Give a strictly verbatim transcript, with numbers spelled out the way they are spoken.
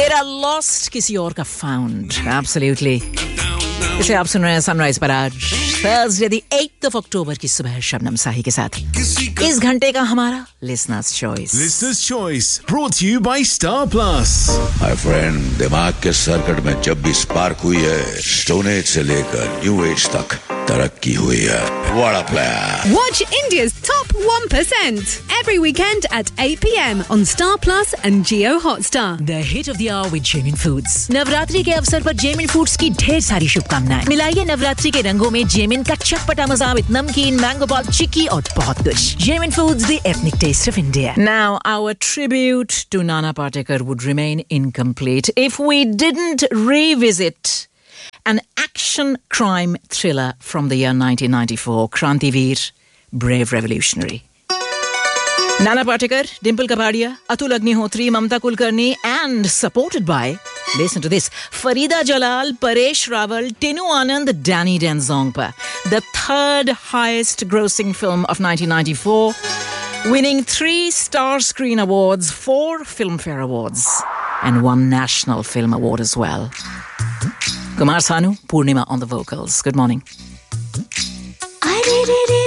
मेरा लॉस्ट किसी और का फाउंड. Absolutely. इसे आप सुन रहे हैं सनराइज पर आज Thursday the eight of October की सुबह शबनम साही के साथ. इस घंटे का हमारा listeners choice. Listeners choice brought to you by Star Plus. My friend, दिमाग के सर्किट में जब भी स्पार्क हुई है, स्टोन एज से लेकर न्यू एज तक तरक्की हुई है. What a player! Watch India's top one percent every weekend at eight p.m. on Star Plus and Jio Hotstar. The hit of the hour with Jamin Foods. Navratri के अवसर पर Jamin Foods की ढेर सारी शुभकामनाएं. मिलाइए नवरात्रि के रंगों में Jamin का चटपटा मजा with नमकीन, मैंगो बॉल, चिक्की और बहुत कुछ. Jamin Foods, the ethnic taste of India. Now, our tribute to Nana Patekar would remain incomplete if we didn't revisit an action crime thriller from the year nineteen ninety-four, Krantiveer, Brave Revolutionary. Nana Patekar, Dimple Kapadia, Atul Agnihotri, Mamta Kulkarni, and supported by, listen to this, Farida Jalal, Paresh Rawal, Tinu Anand, Danny Denzongpa. The third highest grossing film of nineteen ninety-four, winning three Star Screen Awards, four Filmfare Awards, and one National Film Award as well. Kumar Sanu, Purnima on the vocals. Good morning. I did it.